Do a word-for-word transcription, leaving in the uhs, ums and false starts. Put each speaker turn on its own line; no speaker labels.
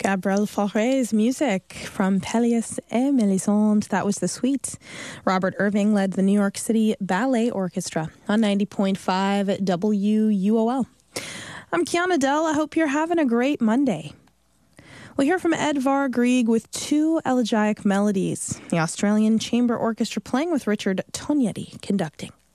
Gabriel Fauré's music from Pelléas et Mélisande. That was the suite. Robert Irving led the New York City Ballet Orchestra on ninety point five W U O L. I'm Kiana Dell. I hope you're having a great Monday. We'll hear from Edvard Grieg with two elegiac melodies. The Australian Chamber Orchestra playing with Richard Tognetti conducting.